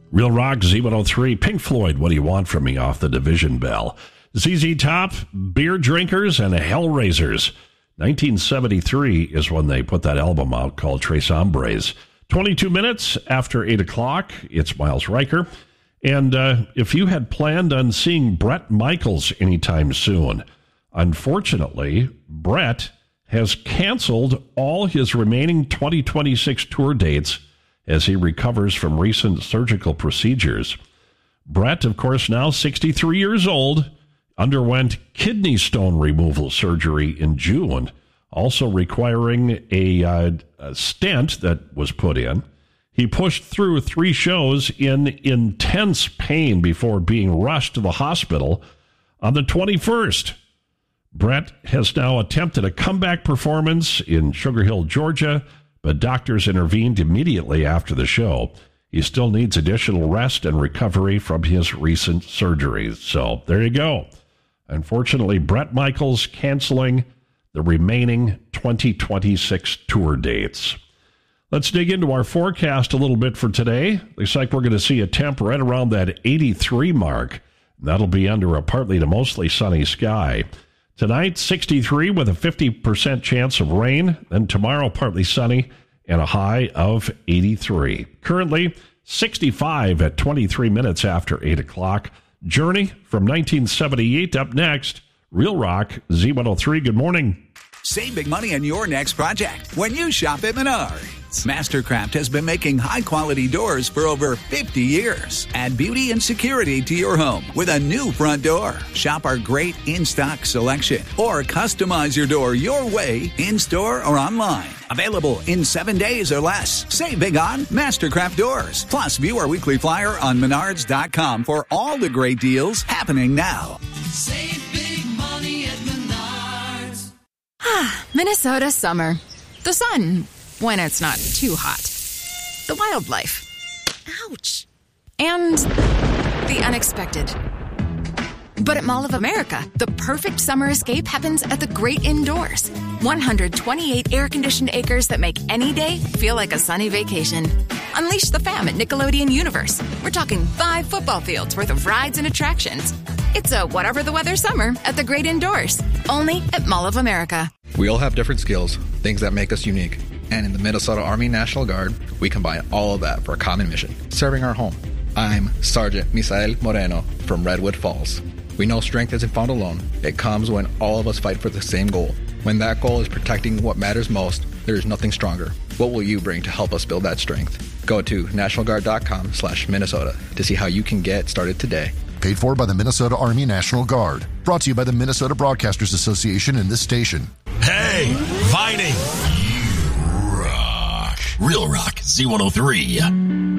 Real Rock, Z103, Pink Floyd, What Do You Want From Me off the Division Bell. ZZ Top, Beer Drinkers, and Hellraisers. 1973 is when they put that album out called Tres Hombres. 22 minutes after 8 o'clock, it's Miles Riker. And if you had planned on seeing Bret Michaels anytime soon, unfortunately, Bret has canceled all his remaining 2026 tour dates as he recovers from recent surgical procedures. Bret, of course, now 63 years old, underwent kidney stone removal surgery in June, also requiring a stent that was put in. He pushed through 3 shows in intense pain before being rushed to the hospital on the 21st. Bret has now attempted a comeback performance in Sugar Hill, Georgia, but doctors intervened immediately after the show. He still needs additional rest and recovery from his recent surgeries. So there you go. Unfortunately, Bret Michaels canceling the remaining 2026 tour dates. Let's dig into our forecast a little bit for today. Looks like we're going to see a temp right around that 83 mark. That'll be under a partly to mostly sunny sky. Tonight, 63 with a 50% chance of rain. Then tomorrow, partly sunny and a high of 83. Currently, 65 at 23 minutes after 8 o'clock. Journey from 1978 up next. Real Rock, Z103. Good morning. Save big money on your next project when you shop at Menards. Mastercraft has been making high-quality doors for over 50 years. Add beauty and security to your home with a new front door. Shop our great in-stock selection or customize your door your way in-store or online. Available in 7 days or less. Save big on Mastercraft doors. Plus, view our weekly flyer on Menards.com for all the great deals happening now. Save big money at Menards. Minnesota summer. The sun, when it's not too hot. The wildlife. Ouch. And the unexpected. But at Mall of America, the perfect summer escape happens at the great indoors. 128 air-conditioned acres that make any day feel like a sunny vacation. Unleash the fam at Nickelodeon Universe. We're talking 5 football fields worth of rides and attractions. It's a whatever the weather summer at the great indoors. Only at Mall of America. We all have different skills, things that make us unique. And in the Minnesota Army National Guard, we combine all of that for a common mission, serving our home. I'm Sergeant Misael Moreno from Redwood Falls. We know strength isn't found alone. It comes when all of us fight for the same goal. When that goal is protecting what matters most, there is nothing stronger. What will you bring to help us build that strength? Go to nationalguard.com/Minnesota to see how you can get started today. Paid for by the Minnesota Army National Guard. Brought to you by the Minnesota Broadcasters Association and this station. Hey, Vining. You rock. Real Rock, Z103.